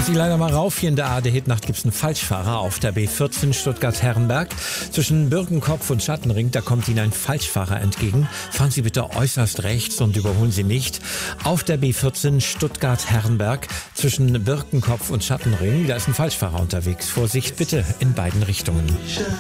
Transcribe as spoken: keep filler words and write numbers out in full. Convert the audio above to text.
Muss ich leider mal rauf. Hier in der A R D-Hitnacht gibt es einen Falschfahrer auf der B vierzehn Stuttgart-Herrenberg. Zwischen Birkenkopf und Schattenring, da kommt Ihnen ein Falschfahrer entgegen. Fahren Sie bitte äußerst rechts und überholen Sie nicht. Auf der B vierzehn Stuttgart-Herrenberg zwischen Birkenkopf und Schattenring, da ist ein Falschfahrer unterwegs. Vorsicht bitte in beiden Richtungen.